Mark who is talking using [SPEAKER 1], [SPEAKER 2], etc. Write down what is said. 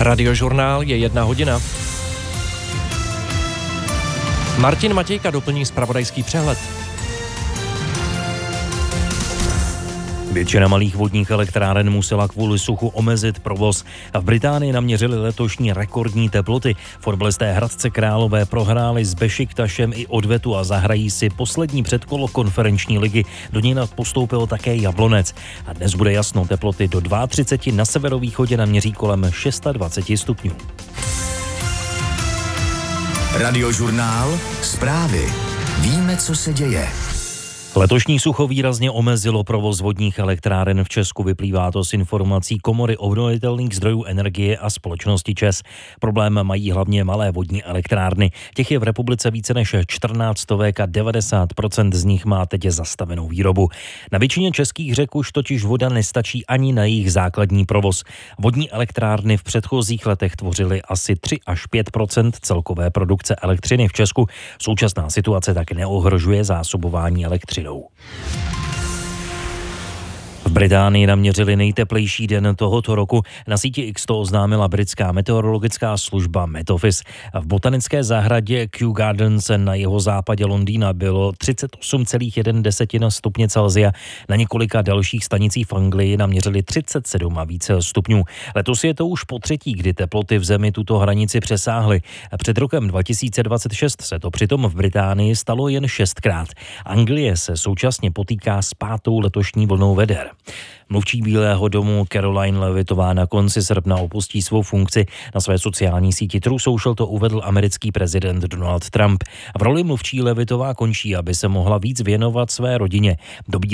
[SPEAKER 1] Radiožurnál je 1 hodina. Martin Matějka doplní zpravodajský přehled.
[SPEAKER 2] Většina malých vodních elektráren musela kvůli suchu omezit provoz. A v Británii naměřili letošní rekordní teploty. Fotbalisté Hradce Králové prohráli s Bešiktašem i odvetu a zahrají si poslední předkolo konferenční ligy. Do něj postoupil také Jablonec. A dnes bude jasno, teploty do 32, na severovýchodě naměří kolem 26 stupňů.
[SPEAKER 3] Radiožurnál, zprávy. Víme, co se děje.
[SPEAKER 2] Letošní sucho výrazně omezilo provoz vodních elektráren v Česku, vyplývá to z informací Komory obnovitelných zdrojů energie a společnosti ČEZ. Problém mají hlavně malé vodní elektrárny. Těch je v republice více než 14 stovek a 90% z nich má teď zastavenou výrobu. Na většině českých řek už totiž voda nestačí ani na jejich základní provoz. Vodní elektrárny v předchozích letech tvořily asi 3 až 5% celkové produkce elektřiny v Česku. Současná situace tak neohrožuje zásobování elektřiny. V Británii naměřili nejteplejší den tohoto roku. Na síti X to oznámila britská meteorologická služba Met Office. V botanické zahradě Kew Gardens na jihozápadě Londýna bylo 38,1 stupně Celsia. Na několika dalších stanicích v Anglii naměřili 37 a více stupňů. Letos je to už po třetí, kdy teploty v zemi tuto hranici přesáhly. Před rokem 2026 se to přitom v Británii stalo jen 6krát. Anglie se současně potýká s 5. letošní vlnou veder. Mluvčí Bílého domu Caroline Levitová na konci srpna opustí svou funkci. Na své sociální síti True Social to uvedl americký prezident Donald Trump. V roli mluvčí Levitová končí, aby se mohla víc věnovat své rodině. Do